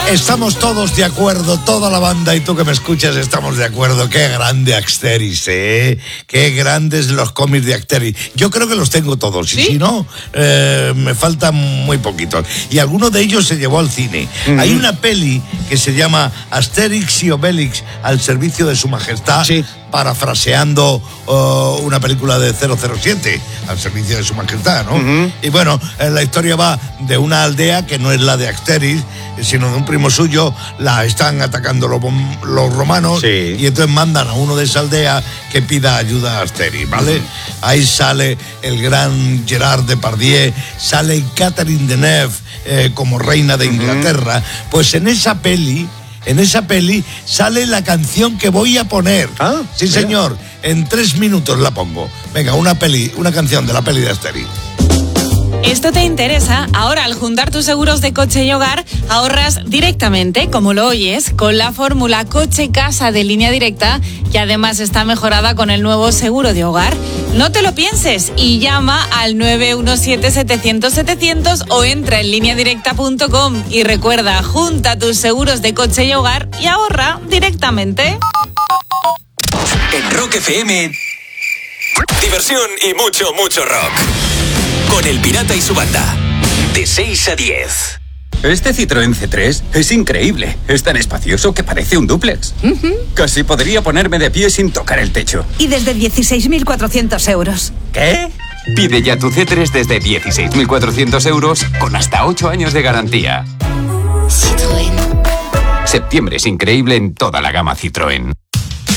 Estamos todos de acuerdo, toda la banda y tú que me escuchas estamos de acuerdo. Qué grande Asterix, ¿eh? Qué grandes los cómics de Asterix. Yo creo que los tengo todos, y si no, me faltan muy poquitos. Y alguno de ellos se llevó al cine. Hay una peli que se llama Asterix y Obelix al servicio de su majestad, parafraseando una película de 007, al servicio de su majestad, ¿no? Y bueno, la historia va de una aldea que no es la de Asterix, sino de un primo suyo. La están atacando los romanos, y entonces mandan a uno de esa aldea que pida ayuda a Asterix, ¿vale? Ahí sale el gran Gerard Depardieu, sale Catherine Deneuve como reina de Inglaterra. Pues en esa peli sale la canción que voy a poner. Sí, señor, en 3 minutos la pongo. Venga, una canción de la peli de Asterix. ¿Esto te interesa? Ahora, al juntar tus seguros de coche y hogar, ahorras directamente, como lo oyes, con la fórmula coche-casa de Línea Directa, que además está mejorada con el nuevo seguro de hogar. No te lo pienses y llama al 917-700-700 o entra en lineadirecta.com y recuerda, junta tus seguros de coche y hogar y ahorra directamente. En Rock FM, diversión y mucho rock. Con El Pirata y su banda, de 6 a 10. Este Citroën C3 es increíble. Es tan espacioso que parece un dúplex. Casi podría ponerme de pie sin tocar el techo. Y desde 16.400 euros. ¿Qué? Pide ya tu C3 desde 16.400 euros con hasta 8 años de garantía. Citroën. Septiembre es increíble en toda la gama Citroën.